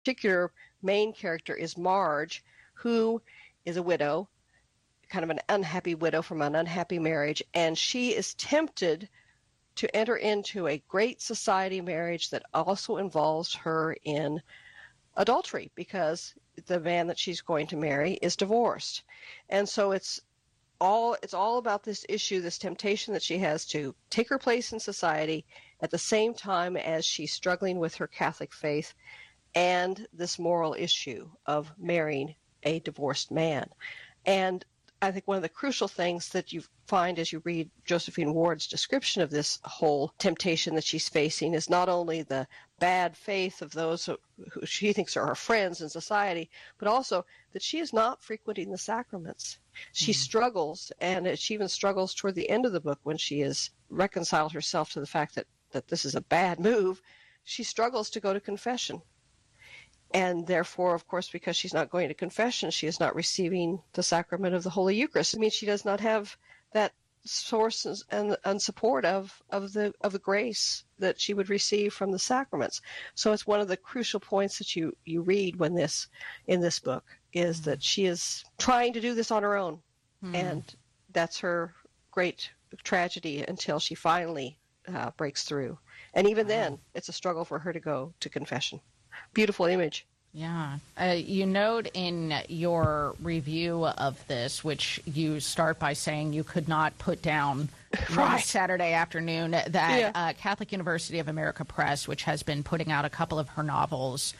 particular main character is Marge, who is a widow, kind of an unhappy widow from an unhappy marriage, and she is tempted to enter into a great society marriage that also involves her in adultery because the man that she's going to marry is divorced. And so it's all about this issue, this temptation that she has to take her place in society at the same time as she's struggling with her Catholic faith and this moral issue of marrying a divorced man. And I think one of the crucial things that you find as you read Josephine Ward's description of this whole temptation that she's facing is not only the bad faith of those who she thinks are her friends in society, but also that she is not frequenting the sacraments. She struggles, and she even struggles toward the end of the book when she has reconciled herself to the fact that this is a bad move. She struggles to go to confession. And therefore, of course, because she's not going to confession, she is not receiving the sacrament of the Holy Eucharist. It means she does not have that source and support of the grace that she would receive from the sacraments. So it's one of the crucial points that you read in this book is that she is trying to do this on her own. And that's her great tragedy until she finally breaks through. And even then, it's a struggle for her to go to confession. Beautiful image. Yeah. You note in your review of this, which you start by saying you could not put down Right. Saturday afternoon, that Catholic University of America Press, which has been putting out a couple of her novels,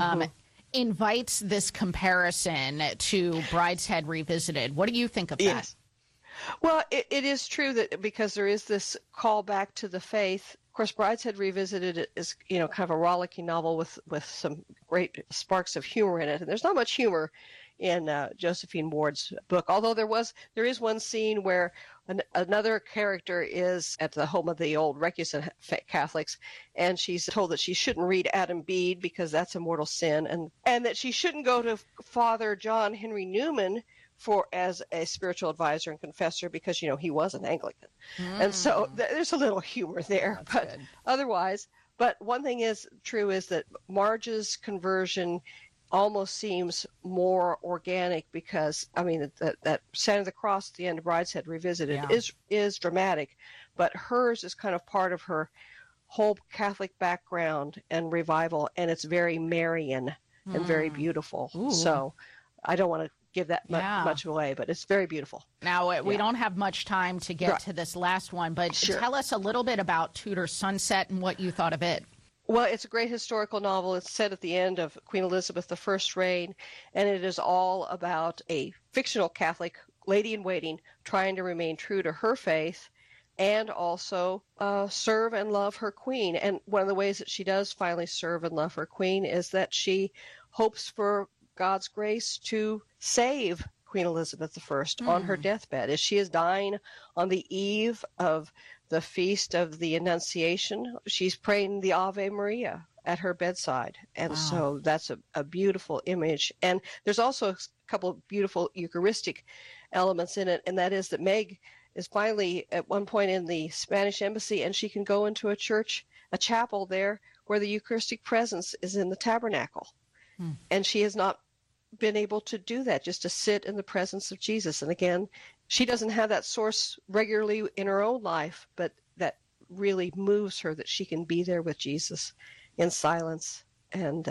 invites this comparison to Brideshead Revisited. What do you think of that? Yes. Well, it is true that because there is this call back to the faith. Of course, Brideshead Revisited is, kind of a rollicking novel with some great sparks of humor in it. And there's not much humor in Josephine Ward's book, although there is one scene where another character is at the home of the old Recusant Catholics, and she's told that she shouldn't read Adam Bede because that's a mortal sin, and that she shouldn't go to Father John Henry Newman as a spiritual advisor and confessor because, he was an Anglican. And so there's a little humor there. That's good. Otherwise, but one thing is true is that Marge's conversion almost seems more organic because, that Sign of the Cross at the end of Brideshead Revisited is dramatic, but hers is kind of part of her whole Catholic background and revival, and it's very Marian and very beautiful. Ooh. So I don't want to give that much away, but it's very beautiful. Now, we don't have much time to get to this last one, but tell us a little bit about Tudor Sunset and what you thought of it. Well, it's a great historical novel. It's set at the end of Queen Elizabeth I's reign, and it is all about a fictional Catholic lady-in-waiting trying to remain true to her faith and also serve and love her queen. And one of the ways that she does finally serve and love her queen is that she hopes for God's grace to save Queen Elizabeth I on her deathbed. As she is dying on the eve of the feast of the Annunciation, she's praying the Ave Maria at her bedside. And so that's a beautiful image. And there's also a couple of beautiful Eucharistic elements in it, and that is that Meg is finally at one point in the Spanish embassy, and she can go into a church, a chapel there, where the Eucharistic presence is in the tabernacle. And she has not been able to do that, just to sit in the presence of Jesus. And again, she doesn't have that source regularly in her own life, but that really moves her that she can be there with Jesus in silence and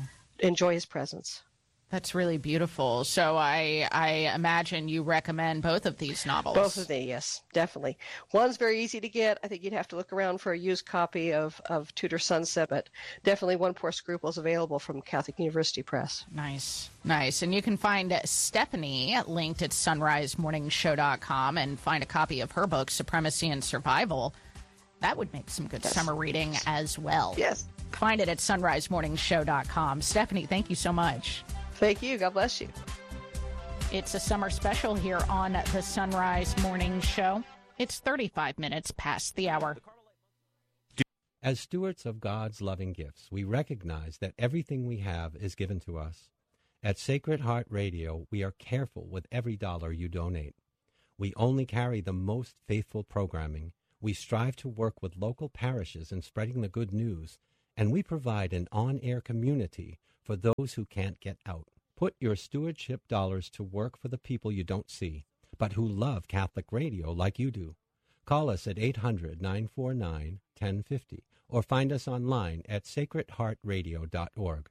enjoy his presence. That's really beautiful. So I imagine you recommend both of these novels. Both of them, yes, definitely. One's very easy to get. I think you'd have to look around for a used copy of Tudor Sunset, but definitely One Poor Scruple is available from Catholic University Press. Nice. And you can find Stephanie linked at sunrisemorningshow.com and find a copy of her book, Supremacy and Survival. That would make some good summer reading as well. Yes. Find it at sunrisemorningshow.com. Stephanie, thank you so much. Thank you. God bless you. It's a summer special here on the Sunrise Morning Show. It's 35 minutes past the hour. As stewards of God's loving gifts, we recognize that everything we have is given to us. At Sacred Heart Radio, we are careful with every dollar you donate. We only carry the most faithful programming. We strive to work with local parishes in spreading the good news, and we provide an on-air community for those who can't get out. Put your stewardship dollars to work for the people you don't see, but who love Catholic radio like you do. Call us at 800-949-1050 or find us online at sacredheartradio.org.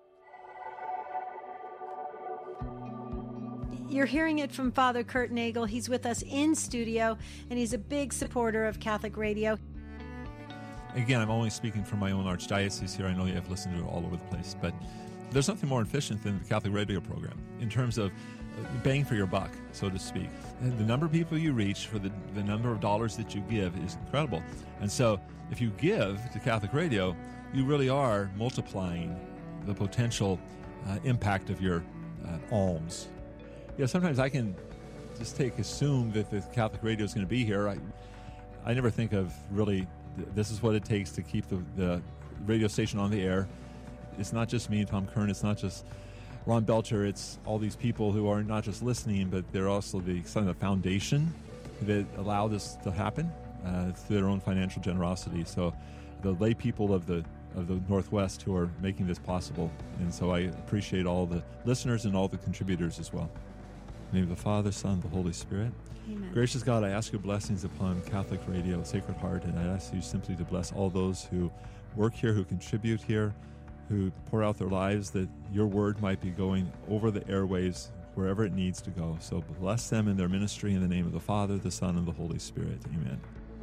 You're hearing it from Father Kurt Nagel. He's with us in studio, and he's a big supporter of Catholic radio. Again, I'm only speaking from my own archdiocese here. I know you have listened to it all over the place, but there's nothing more efficient than the Catholic radio program in terms of bang for your buck, so to speak. And the number of people you reach for the number of dollars that you give is incredible. And so if you give to Catholic radio, you really are multiplying the potential impact of your alms. Yeah, sometimes I can just assume that the Catholic radio is going to be here. I never think of really, this is what it takes to keep the radio station on the air. It's not just me and Tom Kern. It's not just Ron Belcher. It's all these people who are not just listening, but they're also the foundation that allow this to happen through their own financial generosity. So the lay people of the Northwest who are making this possible. And so I appreciate all the listeners and all the contributors as well. In the name of the Father, Son, and the Holy Spirit. Amen. Gracious God, I ask your blessings upon Catholic Radio, Sacred Heart, and I ask you simply to bless all those who work here, who contribute here, who pour out their lives, that your word might be going over the airwaves wherever it needs to go. So bless them in their ministry in the name of the Father, the Son, and the Holy Spirit. Amen.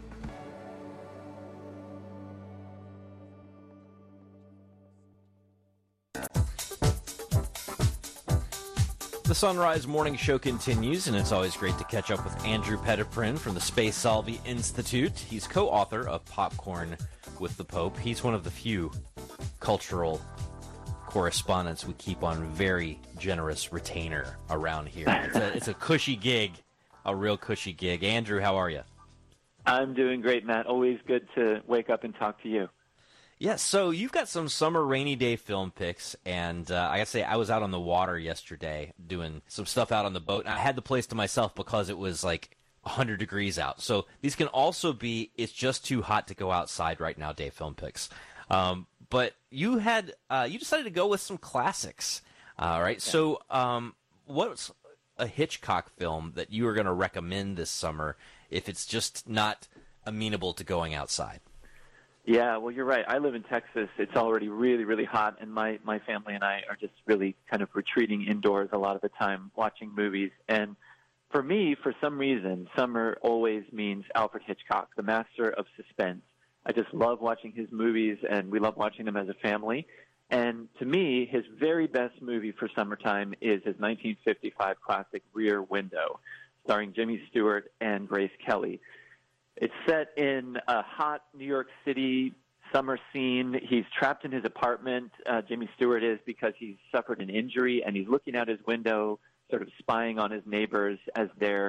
The Sunrise Morning Show continues, and it's always great to catch up with Andrew Petiprin from the Space Salvi Institute. He's co-author of Popcorn with the Pope. He's one of the few cultural correspondents we keep on very generous retainer around here. It's a cushy gig, a real cushy gig. Andrew, how are you? I'm doing great, Matt. Always good to wake up and talk to you. Yeah, so you've got some summer rainy day film picks, and I gotta say, I was out on the water yesterday doing some stuff out on the boat, and I had the place to myself because it was like 100 degrees out. So these can also be, it's just too hot to go outside right now day film picks. But you decided to go with some classics, right? Yeah. So what's a Hitchcock film that you are going to recommend this summer if it's just not amenable to going outside? Yeah, well, you're right. I live in Texas. It's already really, really hot, and my family and I are just really kind of retreating indoors a lot of the time, watching movies. And for me, for some reason, summer always means Alfred Hitchcock, the master of suspense. I just love watching his movies, and we love watching them as a family. And to me, his very best movie for summertime is his 1955 classic Rear Window, starring Jimmy Stewart and Grace Kelly. It's set in a hot New York City summer scene. He's trapped in his apartment, Jimmy Stewart is, because he's suffered an injury, and he's looking out his window, sort of spying on his neighbors as they're,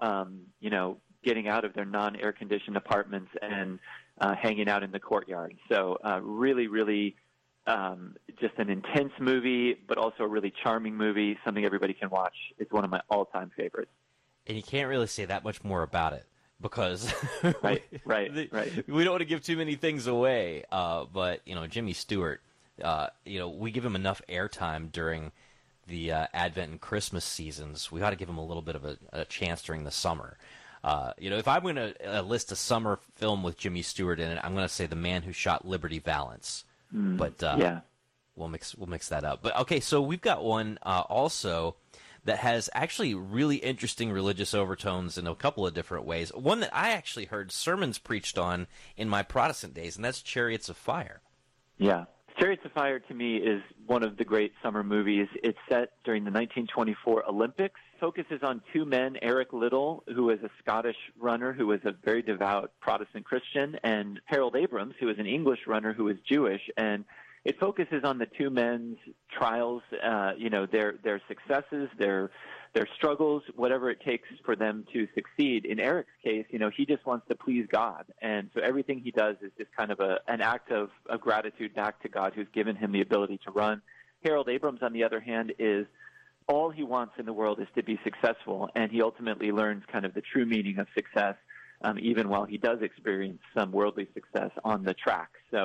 getting out of their non-air-conditioned apartments and hanging out in the courtyard. So really, really just an intense movie, but also a really charming movie, something everybody can watch. It's one of my all-time favorites. And you can't really say that much more about it, because right. We don't want to give too many things away. But Jimmy Stewart, we give him enough airtime during the Advent and Christmas seasons. We ought to give him a little bit of a chance during the summer. If I'm going to list a summer film with Jimmy Stewart in it, I'm going to say The Man Who Shot Liberty Valance. Yeah, we'll mix that up. But okay, so we've got one also that has actually really interesting religious overtones in a couple of different ways. One that I actually heard sermons preached on in my Protestant days, and that's Chariots of Fire. Yeah. Chariots of Fire, to me, is one of the great summer movies. It's set during the 1924 Olympics. Focuses on two men, Eric Liddell, who is a Scottish runner who was a very devout Protestant Christian, and Harold Abrams, who is an English runner who is Jewish. And it focuses on the two men's trials, their successes, their struggles, whatever it takes for them to succeed. In Eric's case, he just wants to please God. And so everything he does is just kind of an act of gratitude back to God, who's given him the ability to run. Harold Abrams, on the other hand, is all he wants in the world is to be successful. And he ultimately learns kind of the true meaning of success, even while he does experience some worldly success on the track. So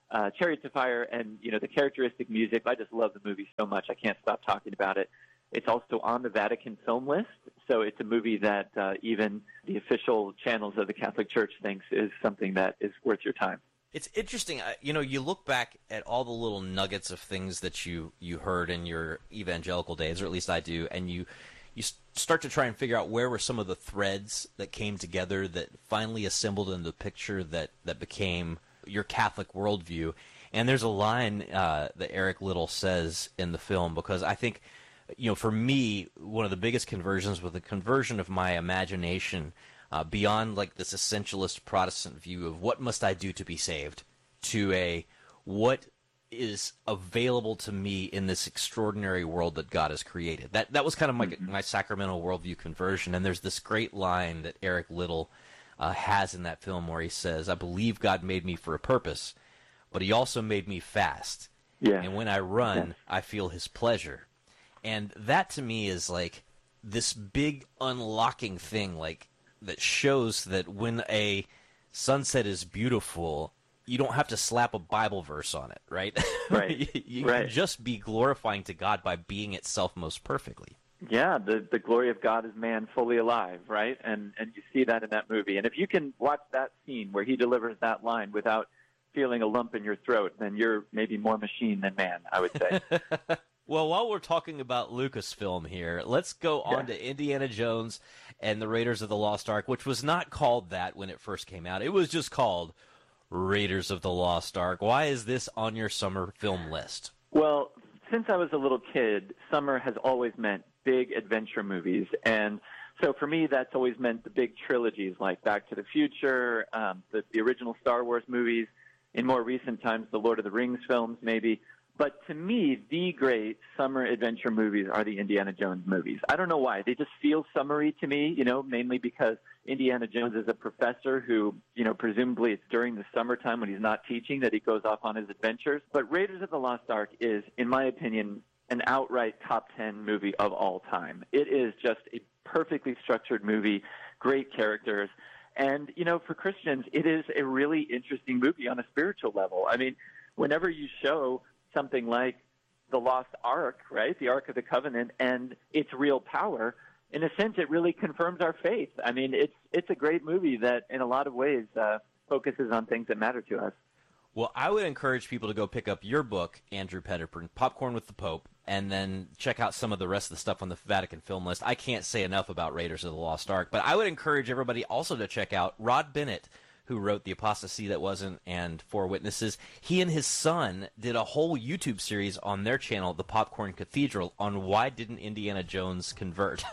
Chariots of Fire and, the characteristic music. I just love the movie so much. I can't stop talking about it. It's also on the Vatican film list, so it's a movie that even the official channels of the Catholic Church thinks is something that is worth your time. It's interesting. You look back at all the little nuggets of things that you heard in your evangelical days, or at least I do, and you start to try and figure out where were some of the threads that came together that finally assembled into the picture that became your Catholic worldview. And there's a line that Eric Liddell says in the film, because I think, for me, one of the biggest conversions was the conversion of my imagination beyond like this essentialist Protestant view of what must I do to be saved, to a what is available to me in this extraordinary world that God has created. That was kind of my sacramental worldview conversion. And there's this great line that Eric Liddell has in that film where he says, I believe God made me for a purpose, but he also made me fast. Yeah. And when I run, I feel his pleasure. And that to me is like this big unlocking thing, like that shows that when a sunset is beautiful, you don't have to slap a Bible verse on it, right? Right. you can just be glorifying to God by being itself most perfectly. Yeah, the glory of God is man fully alive, right? And you see that in that movie. And if you can watch that scene where he delivers that line without feeling a lump in your throat, then you're maybe more machine than man, I would say. Well, while we're talking about Lucasfilm here, let's go on to Indiana Jones and the Raiders of the Lost Ark, which was not called that when it first came out. It was just called Raiders of the Lost Ark. Why is this on your summer film list? Well, since I was a little kid, summer has always meant big adventure movies. And so for me, that's always meant the big trilogies like Back to the Future, the original Star Wars movies, in more recent times, the Lord of the Rings films maybe. But to me, the great summer adventure movies are the Indiana Jones movies. I don't know why. They just feel summery to me, mainly because Indiana Jones is a professor who, presumably it's during the summertime when he's not teaching that he goes off on his adventures. But Raiders of the Lost Ark is, in my opinion, an outright top 10 movie of all time. It is just a perfectly structured movie, great characters. And, for Christians, it is a really interesting movie on a spiritual level. I mean, whenever you show something like the Lost Ark, right, the Ark of the Covenant, and its real power, in a sense, it really confirms our faith. I mean, it's a great movie that, in a lot of ways, focuses on things that matter to us. Well, I would encourage people to go pick up your book, Andrew Petterpern, Popcorn with the Pope, and then check out some of the rest of the stuff on the Vatican film list. I can't say enough about Raiders of the Lost Ark, but I would encourage everybody also to check out Rod Bennett, who wrote The Apostasy That Wasn't and Four Witnesses. He and his son did a whole YouTube series on their channel, The Popcorn Cathedral, on why didn't Indiana Jones convert.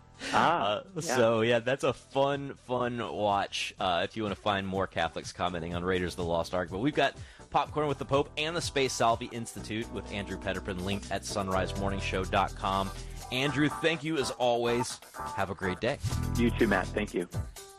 So, that's a fun watch if you want to find more Catholics commenting on Raiders of the Lost Ark. But we've got Popcorn with the Pope and the Space Salvi Institute with Andrew Petterpern linked at sunrisemorningshow.com. Andrew, thank you as always. Have a great day. You too, Matt. Thank you.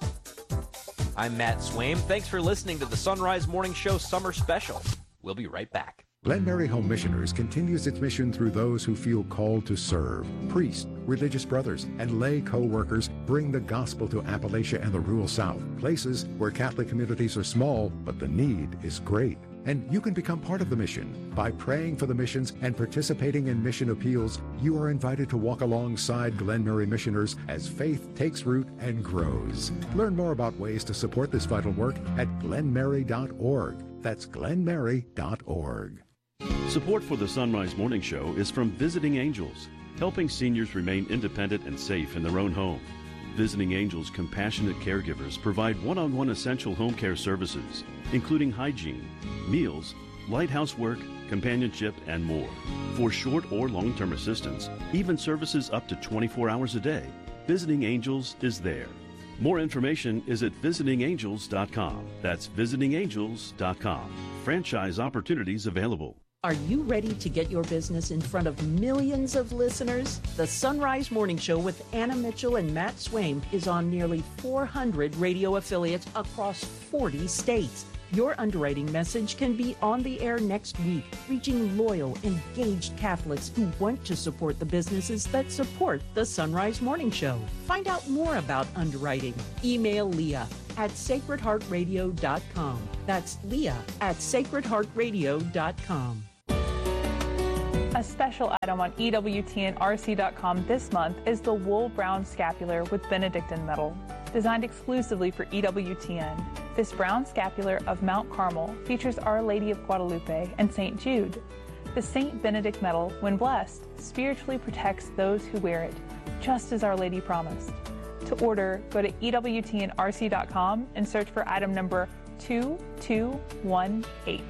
I'm Matt Swaim. Thanks for listening to the Sunrise Morning Show Summer Special. We'll be right back. Glen Mary Home Missioners continues its mission through those who feel called to serve. Priests, religious brothers, and lay co-workers bring the gospel to Appalachia and the rural South, places where Catholic communities are small, but the need is great. And you can become part of the mission. By praying for the missions and participating in mission appeals, you are invited to walk alongside Glen Mary missioners as faith takes root and grows. Learn more about ways to support this vital work at glenmary.org. That's glenmary.org. Support for the Sunrise Morning Show is from Visiting Angels, helping seniors remain independent and safe in their own home. Visiting Angels compassionate caregivers provide one-on-one essential home care services, including hygiene, meals, light housework, companionship, and more. For short or long-term assistance, even services up to 24 hours a day, Visiting Angels is there. More information is at visitingangels.com. That's visitingangels.com. Franchise opportunities available. Are you ready to get your business in front of millions of listeners? The Sunrise Morning Show with Anna Mitchell and Matt Swaim is on nearly 400 radio affiliates across 40 states. Your underwriting message can be on the air next week, reaching loyal, engaged Catholics who want to support the businesses that support the Sunrise Morning Show. Find out more about underwriting. Email Leah at sacredheartradio.com. That's Leah at sacredheartradio.com. A special item on EWTNRC.com this month is the Wool Brown Scapular with Benedictine metal, designed exclusively for EWTN. This brown scapular of Mount Carmel features Our Lady of Guadalupe and St. Jude. The St. Benedict medal, when blessed, spiritually protects those who wear it, just as Our Lady promised. To order, go to EWTNRC.com and search for item number 2218.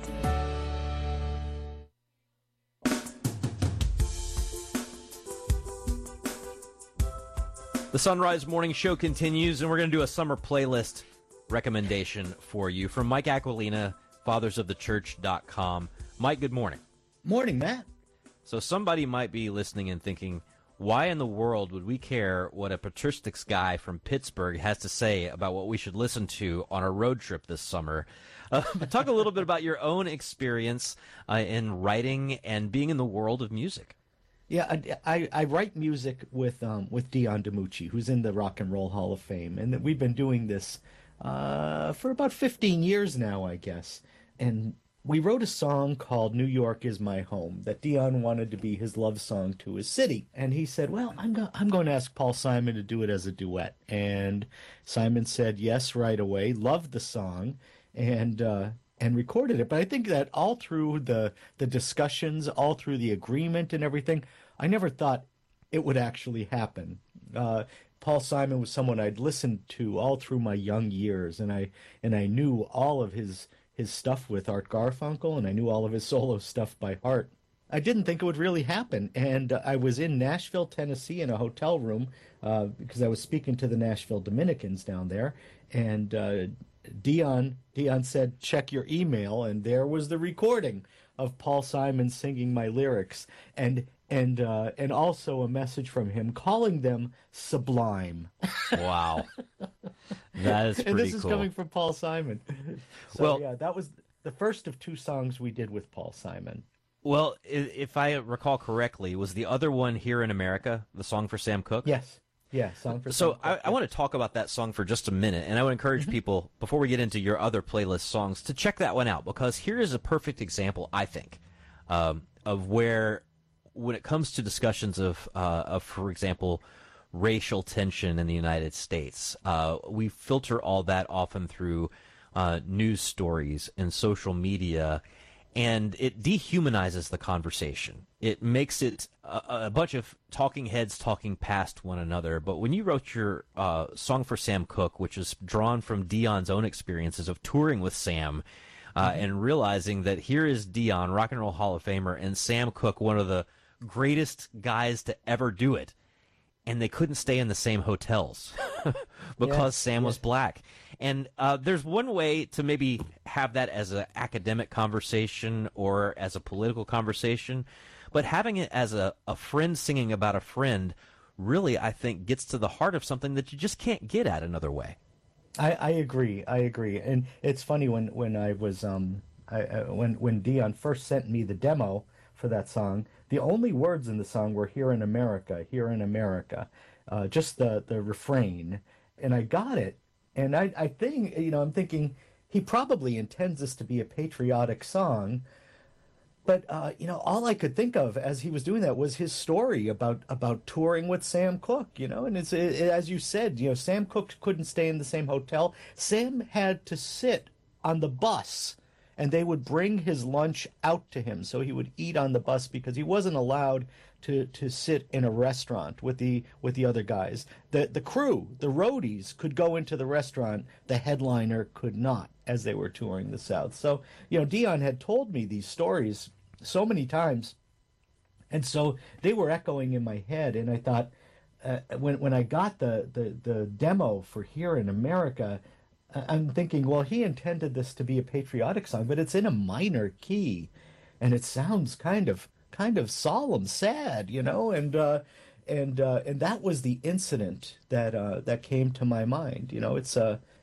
The Sunrise Morning Show continues, and we're going to do a summer playlist recommendation for you from Mike Aquilina, fathersofthechurch.com. Mike, good morning. Morning, Matt. So somebody might be listening and thinking, why in the world would we care what a patristics guy from Pittsburgh has to say about what we should listen to on a road trip this summer? Talk a little bit about your own experience in writing and being in the world of music. Yeah, I write music with Dion DiMucci, who's in the Rock and Roll Hall of Fame, and we've been doing this for about 15 years now, I guess. And we wrote a song called "New York Is My Home" that Dion wanted to be his love song to his city, and he said, "Well, I'm going to ask Paul Simon to do it as a duet." And Simon said yes right away, loved the song, and recorded it. But I think that all through the discussions, all through the agreement and everything, I never thought it would actually happen. Paul Simon was someone I'd listened to all through my young years, and I knew all of his stuff with Art Garfunkel, and I knew all of his solo stuff by heart. I didn't think it would really happen, and I was in Nashville, Tennessee, in a hotel room because I was speaking to the Nashville Dominicans down there, and Dion said, "Check your email," and there was the recording of Paul Simon singing my lyrics, and also a message from him calling them sublime. Wow, that is pretty cool. And this is coming from Paul Simon. So, well, yeah, that was the first of two songs we did with Paul Simon. Well, if I recall correctly, was the other one "Here in America," the song for Sam Cooke? Yes. Yeah, song for So Sam Cooke. I want to talk about that song for just a minute, and I would encourage people, before we get into your other playlist songs, to check that one out, because here is a perfect example, I think, of where, when it comes to discussions of, for example, racial tension in the United States, we filter all that often through news stories and social media, and it dehumanizes the conversation. It makes it a bunch of talking heads talking past one another. But when you wrote your song for Sam Cooke, which is drawn from Dion's own experiences of touring with Sam, and realizing that here is Dion, Rock and Roll Hall of Famer, and Sam Cooke, one of the greatest guys to ever do it, and they couldn't stay in the same hotels because Sam was black. And there's one way to maybe have that as an academic conversation or as a political conversation, but having it as a friend singing about a friend really, I think, gets to the heart of something that you just can't get at another way. I agree. And it's funny when I was when Dion first sent me the demo for that song, the only words in the song were "Here in America, here in America," just the refrain, and I got it. And I think, I'm thinking he probably intends this to be a patriotic song, but all I could think of as he was doing that was his story about touring with Sam Cooke, and it's as you said, Sam Cooke couldn't stay in the same hotel. Sam had to sit on the bus, and they would bring his lunch out to him, so he would eat on the bus because he wasn't allowed to sit in a restaurant with the other guys. The crew, the roadies, could go into the restaurant. The headliner could not, as they were touring the South. So, Dion had told me these stories so many times, and so they were echoing in my head. And I thought, when I got the demo for "Here in America," I'm thinking, well, he intended this to be a patriotic song, but it's in a minor key, and it sounds kind of solemn, sad, and that was the incident that came to my mind.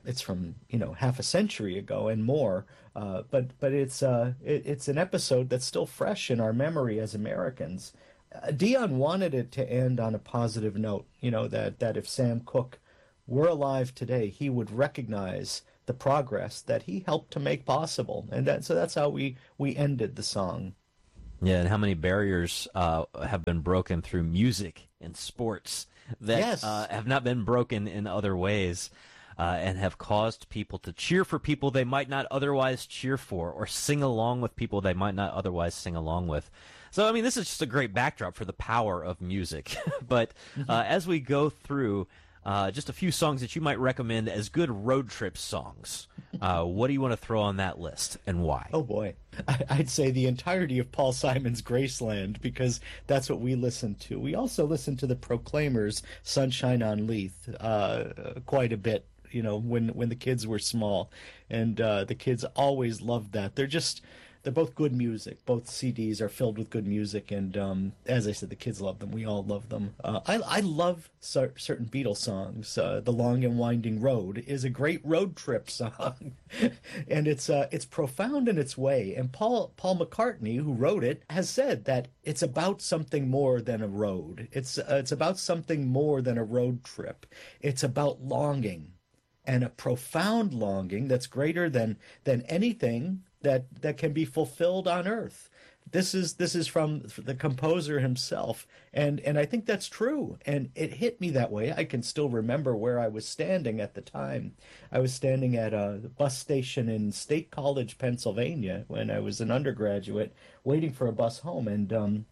half a century ago and more. But it's an episode that's still fresh in our memory as Americans. Dion wanted it to end on a positive note. That if Sam Cooke were alive today, he would recognize the progress that he helped to make possible, and that's how we ended the song. Yeah, and how many barriers have been broken through music and sports that have not been broken in other ways, and have caused people to cheer for people they might not otherwise cheer for, or sing along with people they might not otherwise sing along with. So, I mean, this is just a great backdrop for the power of music. But as we go through just a few songs that you might recommend as good road trip songs, what do you want to throw on that list and why? Oh, boy. I'd say the entirety of Paul Simon's Graceland, because that's what we listen to. We also listen to the Proclaimers' Sunshine on Leith quite a bit, when the kids were small. And the kids always loved that. They're both good music. Both CDs are filled with good music, and as I said, the kids love them. We all love them. I love certain Beatles songs. The Long and Winding Road is a great road trip song, and it's profound in its way. And Paul McCartney, who wrote it, has said that it's about something more than a road. It's about something more than a road trip. It's about longing, and a profound longing that's greater than anything that can be fulfilled on earth. This is from the composer himself, and I think that's true. And it hit me that way. I can still remember where I was standing at the time. I was standing at a bus station in State College, Pennsylvania, when I was an undergraduate, waiting for a bus home, and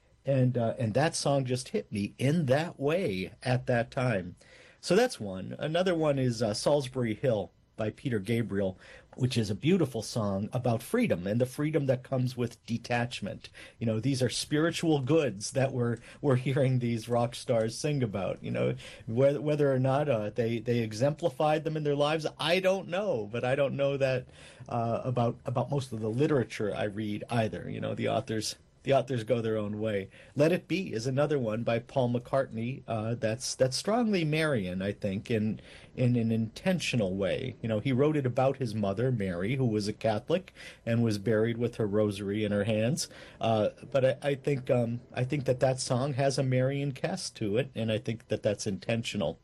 that song just hit me in that way at that time. So that's one. Another one is Salisbury Hill by Peter Gabriel, which is a beautiful song about freedom and the freedom that comes with detachment. These are spiritual goods that we're hearing these rock stars sing about. Whether or not they exemplified them in their lives, I don't know. But I don't know that about most of the literature I read either. The authors go their own way. Let It Be is another one by Paul McCartney that's strongly Marian, I think, in an intentional way. He wrote it about his mother, Mary, who was a Catholic and was buried with her rosary in her hands. But I think that song has a Marian cast to it, and I think that that's intentional.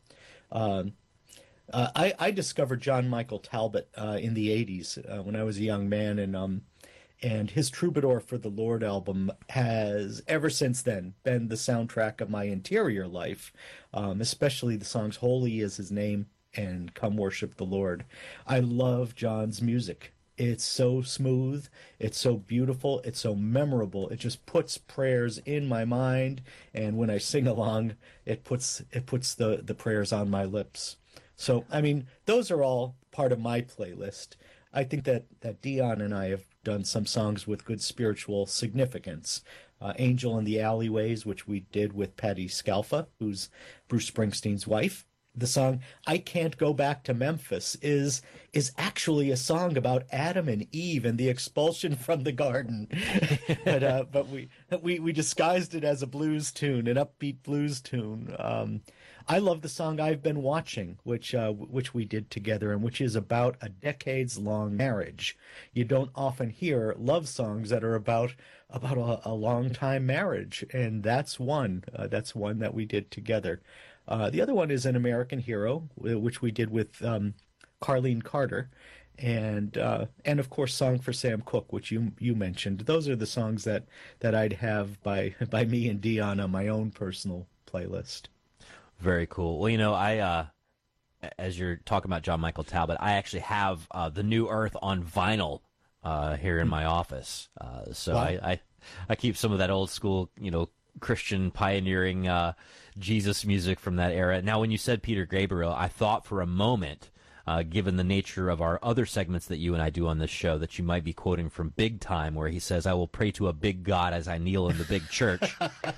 I discovered John Michael Talbot in the 80s when I was a young man, and his Troubadour for the Lord album has, ever since then, been the soundtrack of my interior life, especially the songs Holy Is His Name and Come Worship the Lord. I love John's music. It's so smooth, it's so beautiful, it's so memorable. It just puts prayers in my mind, and when I sing along, it puts the prayers on my lips. So, I mean, those are all part of my playlist. I think that Dion and I have done some songs with good spiritual significance. Angel in the Alleyways, which we did with Patti Scalfa, who's Bruce Springsteen's wife. The song I Can't Go Back to Memphis is actually a song about Adam and Eve and the expulsion from the garden. but we disguised it as a blues tune, an upbeat blues tune. I love the song I've Been Watching, which we did together, and which is about a decades-long marriage. You don't often hear love songs that are about a long-time marriage, and that's one that we did together. The other one is An American Hero, which we did with Carlene Carter, and of course Song for Sam Cooke, which you mentioned. Those are the songs that I'd have by me and Dion on my own personal playlist. Very cool. Well, I as you're talking about John Michael Talbot, I actually have The New Earth on vinyl here in my office. So wow. I keep some of that old school, Christian pioneering Jesus music from that era. Now, when you said Peter Gabriel, I thought for a moment, given the nature of our other segments that you and I do on this show, that you might be quoting from Big Time, where he says, "I will pray to a big God as I kneel in the big church."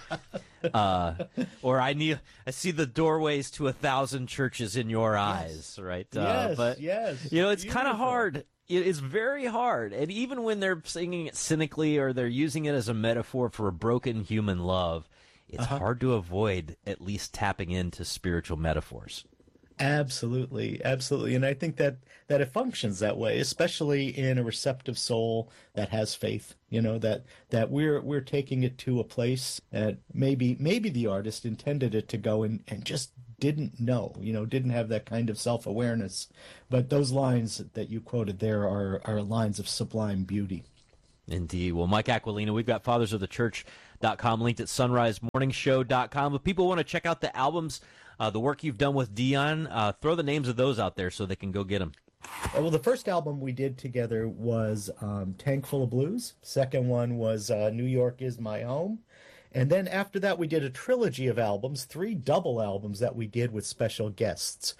Or I see the doorways to 1,000 churches in your eyes, right? Yes, but yes. It's kind of hard. It's very hard. And even when they're singing it cynically or they're using it as a metaphor for a broken human love, it's hard to avoid at least tapping into spiritual metaphors. Absolutely, absolutely. And I think that it functions that way, especially in a receptive soul that has faith, that we're taking it to a place that maybe the artist intended it to go and just didn't know, didn't have that kind of self-awareness. But those lines that you quoted there are lines of sublime beauty. Indeed. Well, Mike Aquilina, we've got fathersofthechurch.com linked at sunrisemorningshow.com. If people want to check out the albums, the work you've done with Dion, throw the names of those out there so they can go get them. Well, the first album we did together was Tank Full of Blues. Second one was New York Is My Home. And then after that, we did a trilogy of albums, 3 double albums that we did with special guest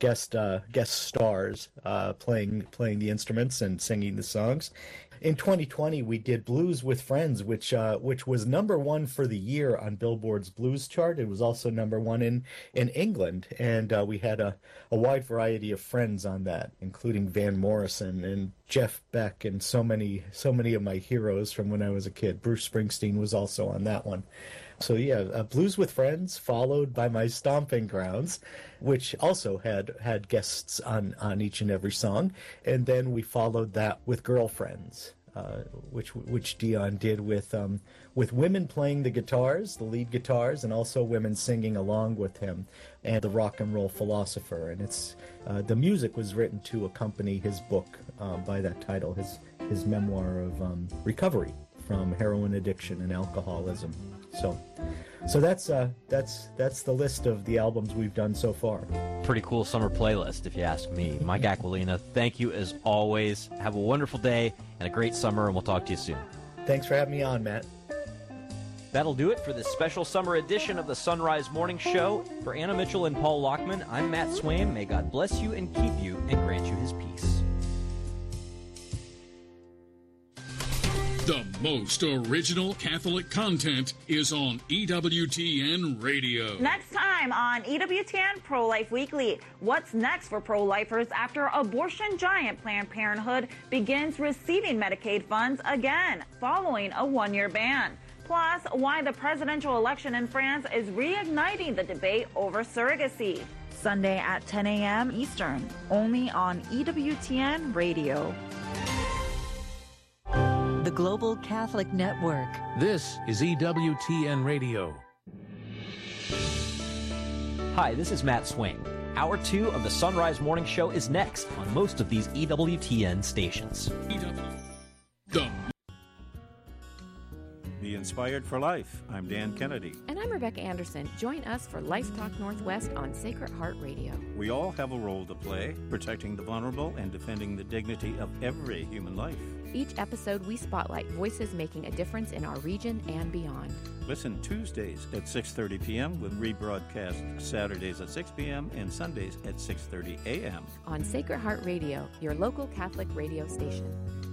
stars playing the instruments and singing the songs. In 2020, we did Blues with Friends, which was number 1 for the year on Billboard's Blues chart. It was also number 1 in England, and we had a wide variety of friends on that, including Van Morrison and Jeff Beck and so many of my heroes from when I was a kid. Bruce Springsteen was also on that one. So yeah, Blues with Friends, followed by my Stomping Grounds, which also had guests on each and every song, and then we followed that with Girlfriends, which Dion did with women playing the guitars, the lead guitars, and also women singing along with him, and The Rock and Roll Philosopher. And it's the music was written to accompany his book by that title, his memoir of recovery from heroin addiction and alcoholism. So that's the list of the albums we've done so far. Pretty cool summer playlist, if you ask me. Mike Aquilina, thank you as always. Have a wonderful day and a great summer, and we'll talk to you soon. Thanks for having me on, Matt. That'll do it for this special summer edition of the Sunrise Morning Show. For Anna Mitchell and Paul Lockman, I'm Matt Swaim. May God bless you and keep you and grant you his peace. The most original Catholic content is on EWTN Radio. Next time on EWTN Pro-Life Weekly, what's next for pro-lifers after abortion giant Planned Parenthood begins receiving Medicaid funds again following a 1-year ban? Plus, why the presidential election in France is reigniting the debate over surrogacy. Sunday at 10 a.m. Eastern, only on EWTN Radio. The Global Catholic Network. This is EWTN Radio. Hi, this is Matt Swaim. Hour 2 of the Sunrise Morning Show is next on most of these EWTN stations. Be inspired for life. I'm Dan Kennedy. And I'm Rebecca Anderson. Join us for Life Talk Northwest on Sacred Heart Radio. We all have a role to play, protecting the vulnerable and defending the dignity of every human life. Each episode, we spotlight voices making a difference in our region and beyond. Listen Tuesdays at 6:30 p.m. with rebroadcast Saturdays at 6 p.m. and Sundays at 6:30 a.m. on Sacred Heart Radio, your local Catholic radio station.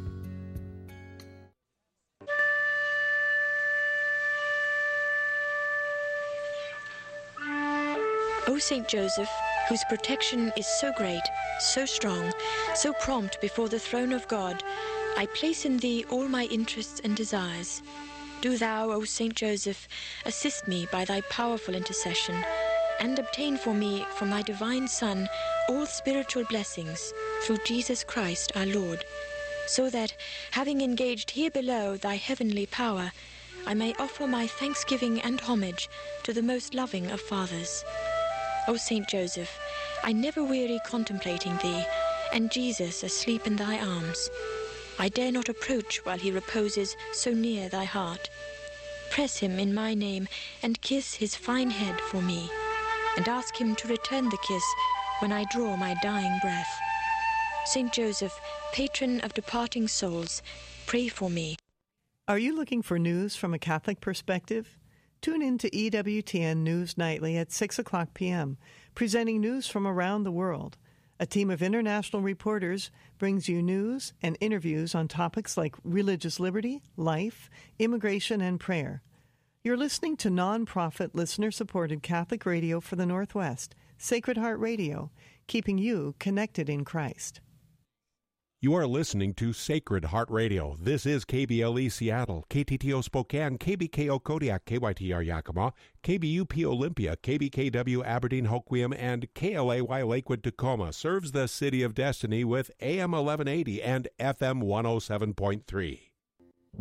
O Saint Joseph, whose protection is so great, so strong, so prompt before the throne of God, I place in thee all my interests and desires. Do thou, O Saint Joseph, assist me by thy powerful intercession, and obtain for me from thy divine Son all spiritual blessings through Jesus Christ our Lord, so that, having engaged here below thy heavenly power, I may offer my thanksgiving and homage to the most loving of fathers. O Saint Joseph, I never weary contemplating thee, and Jesus asleep in thy arms. I dare not approach while he reposes so near thy heart. Press him in my name, and kiss his fine head for me, and ask him to return the kiss when I draw my dying breath. Saint Joseph, patron of departing souls, pray for me. Are you looking for news from a Catholic perspective? Tune in to EWTN News Nightly at 6 o'clock p.m., presenting news from around the world. A team of international reporters brings you news and interviews on topics like religious liberty, life, immigration, and prayer. You're listening to non-profit, listener-supported Catholic radio for the Northwest, Sacred Heart Radio, keeping you connected in Christ. You are listening to Sacred Heart Radio. This is KBLE Seattle, KTTO Spokane, KBKO Kodiak, KYTR Yakima, KBUP Olympia, KBKW Aberdeen Hoquiam, and KLAY Lakewood Tacoma. Serves the City of Destiny with AM 1180 and FM 107.3.